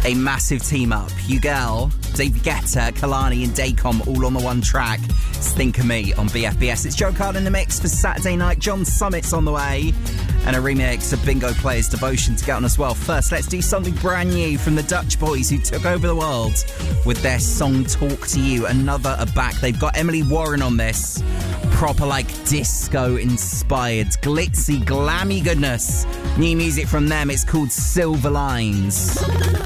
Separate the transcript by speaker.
Speaker 1: A massive team up. Hugel, David Guetta, Kalani and Dacom all on the one track. Think of Me on BFBS. It's Joe Card in the mix for Saturday night. John Summit's on the way. And a remix of Bingo Player's Devotion to get on as well. First, let's do something brand new from the Dutch boys who took over the world with their song Talk to You. Another are back. They've got Emily Warren on this. Proper like disco inspired, glitzy, glammy goodness. New music from them. It's called Silver Lines.